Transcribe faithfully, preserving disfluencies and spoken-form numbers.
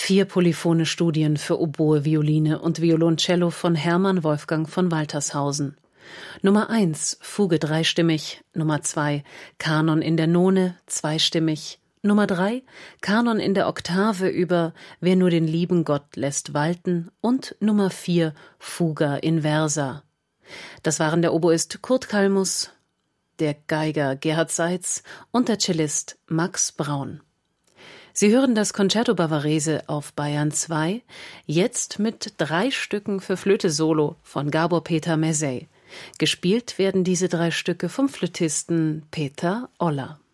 Vier polyphone Studien für Oboe, Violine und Violoncello von Hermann Wolfgang von Waltershausen. Nummer eins, Fuge dreistimmig. Nummer zwei, Kanon in der None, zweistimmig. Nummer drei, Kanon in der Oktave über Wer nur den lieben Gott lässt walten. Und Nummer vier, Fuga inversa. Das waren der Oboist Kurt Kalmus, der Geiger Gerhard Seitz und der Cellist Max Braun. Sie hören das Concerto Bavarese auf Bayern zwei, jetzt mit drei Stücken für Flöte Solo von Gabor Peter Mezey. Gespielt werden diese drei Stücke vom Flötisten Peter Oller.